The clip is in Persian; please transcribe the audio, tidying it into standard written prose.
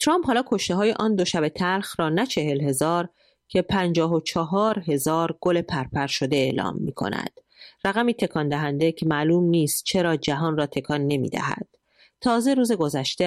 ترامپ حالا کشته‌های آن 2 شب تلخ را نه 40,000 که 54,000 گل پرپر شده اعلام می کند. رقمی تکان دهنده که معلوم نیست چرا جهان را تکان نمی دهد. تازه روز گذشته